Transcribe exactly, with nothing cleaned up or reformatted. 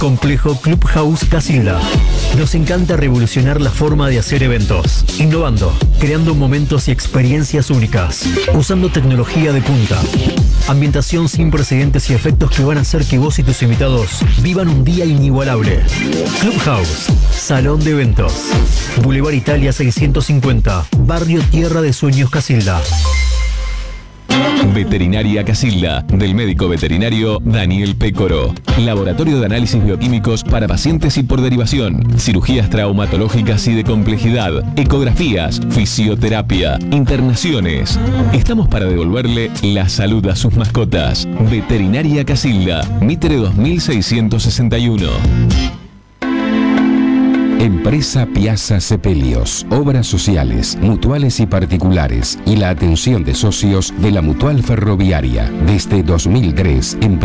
Complejo Clubhouse Casilda. Nos encanta revolucionar la forma de hacer eventos, innovando, creando momentos y experiencias únicas, usando tecnología de punta, ambientación sin precedentes y efectos que van a hacer que vos y tus invitados vivan un día inigualable. Clubhouse, Salón de Eventos, Boulevard Italia seiscientos cincuenta, Barrio Tierra de Sueños Casilda. Veterinaria Casilda, del médico veterinario Daniel Pécoro. Laboratorio de análisis bioquímicos para pacientes y por derivación. Cirugías traumatológicas y de complejidad. Ecografías, fisioterapia, internaciones. Estamos para devolverle la salud a sus mascotas. Veterinaria Casilda, Mitre dos mil seiscientos sesenta y uno. Empresa Piazza Sepelios, obras sociales, mutuales y particulares y la atención de socios de la Mutual Ferroviaria. Desde dos mil tres,